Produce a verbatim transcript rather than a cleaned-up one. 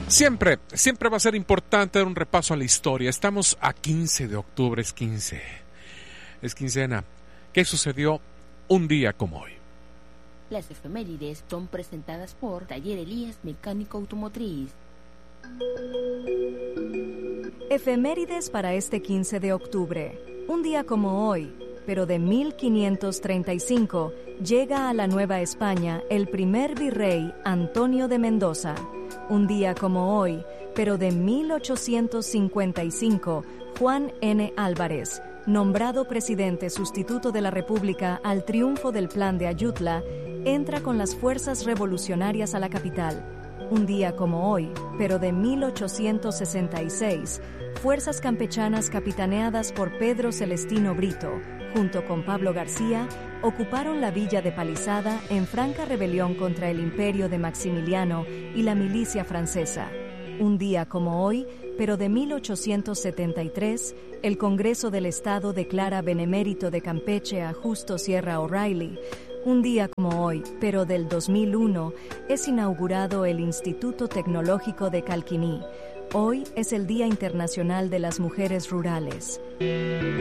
Siempre, siempre va a ser importante dar un repaso a la historia. Estamos a quince de octubre, es quince. Es quincena. ¿Qué sucedió un día como hoy? Las efemérides son presentadas por Taller Elías Mecánico Automotriz. Efemérides para este quince de octubre. Un día como hoy, pero de mil quinientos treinta y cinco, llega a la Nueva España el primer virrey Antonio de Mendoza. Un día como hoy, pero de mil ochocientos cincuenta y cinco, Juan N. Álvarez, nombrado presidente sustituto de la República al triunfo del Plan de Ayutla, entra con las fuerzas revolucionarias a la capital. Un día como hoy, pero de mil ochocientos sesenta y seis, fuerzas campechanas capitaneadas por Pedro Celestino Brito, junto con Pablo García, ocuparon la villa de Palizada en franca rebelión contra el imperio de Maximiliano y la milicia francesa. Un día como hoy, pero de mil ochocientos setenta y tres, el Congreso del Estado declara benemérito de Campeche a Justo Sierra O'Reilly. Un día como hoy, pero del dos mil uno, es inaugurado el Instituto Tecnológico de Calquiní. Hoy es el Día Internacional de las Mujeres Rurales.